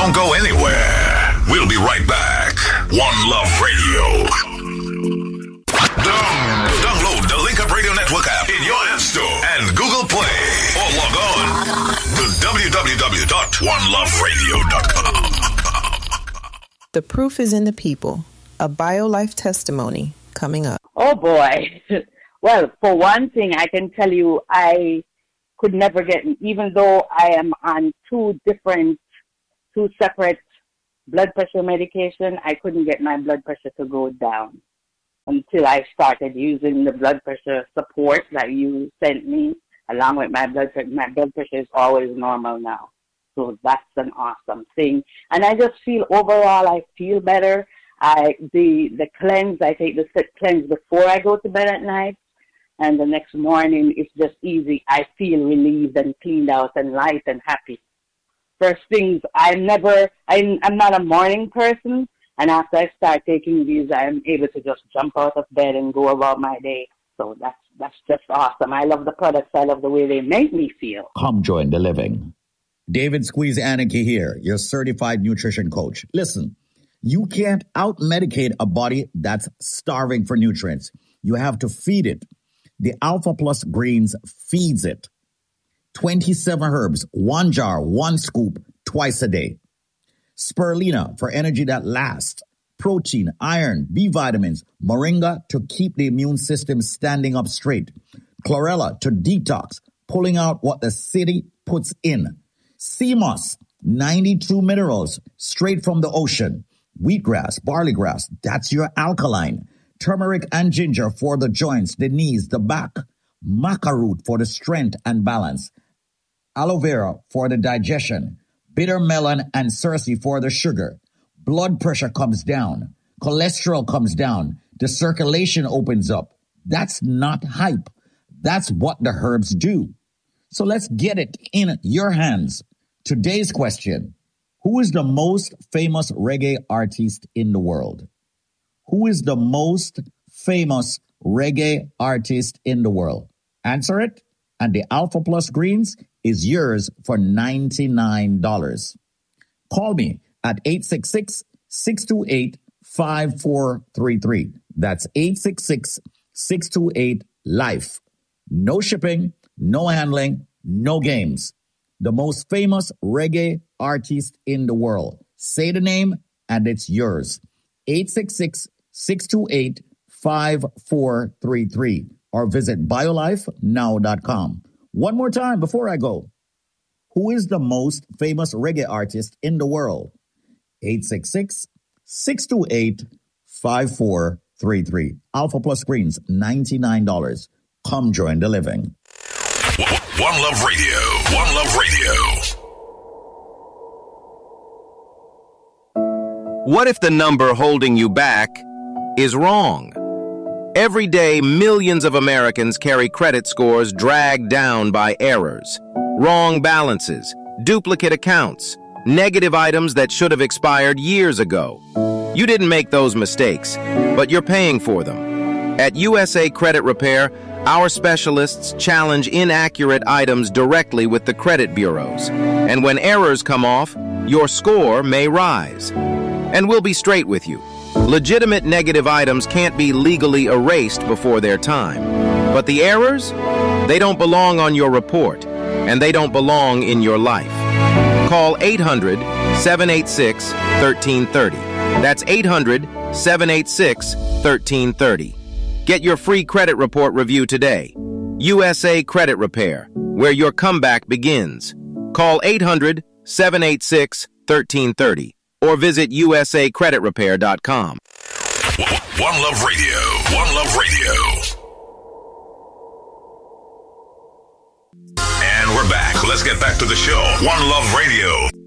Don't go anywhere. We'll be right back. One Love Radio. Download the Link Up Radio Network app in your App Store and Google Play, or log on to www.oneloveradio.com. The proof is in the people. A BioLife testimony coming up. Oh boy. Well, for one thing, I can tell you I could never get, even though I am on two separate blood pressure medication, I couldn't get my blood pressure to go down until I started using the blood pressure support that you sent me along with my blood pressure. My blood pressure is always normal now. So that's an awesome thing. And I just feel overall I feel better. The cleanse, I take the cleanse before I go to bed at night. And the next morning, it's just easy. I feel relieved and cleaned out and light and happy. First things, I'm not a morning person. And after I start taking these, I'm able to just jump out of bed and go about my day. So that's just awesome. I love the products. I love the way they make me feel. Come join the living. David Squeeze Anarchy here, your certified nutrition coach. Listen, you can't out-medicate a body that's starving for nutrients. You have to feed it. The Alpha Plus Greens feeds it. 27 herbs, 1 jar, 1 scoop, twice a day. Spirulina for energy that lasts. Protein, iron, B vitamins. Moringa to keep the immune system standing up straight. Chlorella to detox, pulling out what the city puts in. Sea moss, 92 minerals straight from the ocean. Wheatgrass, barley grass, that's your alkaline. Turmeric and ginger for the joints, the knees, the back. Maca root for the strength and balance. Aloe vera for the digestion. Bitter melon and cerci for the sugar. Blood pressure comes down. Cholesterol comes down. The circulation opens up. That's not hype. That's what the herbs do. So let's get it in your hands. Today's question: who is the most famous reggae artist in the world? Who is the most famous reggae artist in the world? Answer it, and the Alpha Plus Greens is yours for $99. Call me at 866-628-5433. That's 866-628-LIFE. No shipping, no handling, no games. The most famous reggae artist in the world. Say the name, and it's yours. 866-628-5433 or visit biolifenow.com. One more time before I go. Who is the most famous reggae artist in the world? 866-628-5433. Alpha Plus Greens, $99. Come join the living. One Love Radio. One Love Radio. What if the number holding you back is wrong? Every day, millions of Americans carry credit scores dragged down by errors, wrong balances, duplicate accounts, negative items that should have expired years ago. You didn't make those mistakes, but you're paying for them. At USA Credit Repair, our specialists challenge inaccurate items directly with the credit bureaus. And when errors come off, your score may rise. And we'll be straight with you. Legitimate negative items can't be legally erased before their time. But the errors? They don't belong on your report, and they don't belong in your life. Call 800-786-1330. That's 800-786-1330. Get your free credit report review today. USA Credit Repair, where your comeback begins. Call 800-786-1330 or visit usacreditrepair.com. One Love Radio. One Love Radio. And we're back. Let's get back to the show. One Love Radio.